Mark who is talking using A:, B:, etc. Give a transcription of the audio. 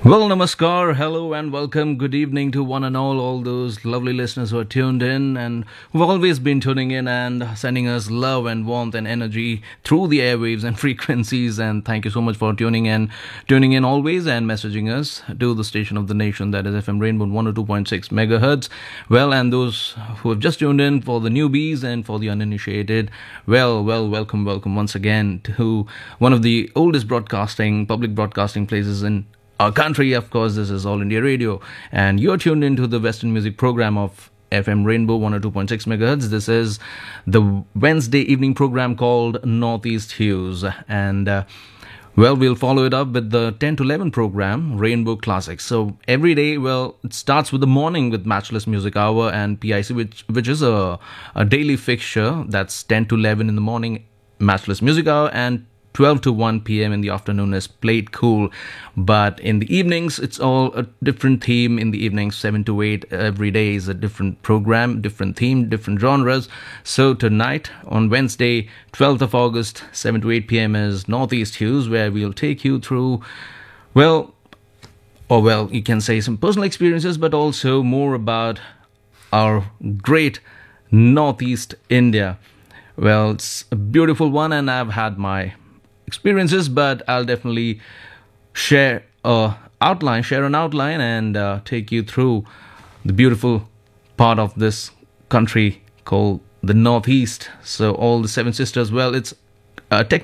A: Well, namaskar, hello, and welcome. Good evening to one and all those lovely listeners who are tuned in and who've always been tuning in and sending us love and warmth and energy through the airwaves and frequencies. And thank you so much for tuning in always and messaging us to the station of the nation, that is FM Rainbow 102.6 megahertz. Well, and those who have just tuned in, for the newbies and for the uninitiated, welcome once again to one of the oldest public broadcasting places in our country. Of course, this is All India Radio, and you're tuned into the Western music program of FM Rainbow 102.6 megahertz. This is the Wednesday evening program called Northeast Hues, and we'll follow it up with the 10 to 11 program, Rainbow Classics. So every day, it starts with the morning with Matchless Music Hour and PIC, which is a daily fixture. That's 10 to 11 in the morning, Matchless Music Hour, and 12 to 1 p.m. in the afternoon is Played Cool. But in the evenings, it's all a different theme. In the evenings, 7 to 8, every day is a different program, different theme, different genres. So tonight, on Wednesday, 12th of August, 7 to 8 p.m. is Northeast Hues, where we'll take you through, you can say some personal experiences, but also more about our great Northeast India. Well, it's a beautiful one, and I've had my experiences, but I'll definitely share an outline and take you through the beautiful part of this country called the Northeast. So all the seven sisters, it's technically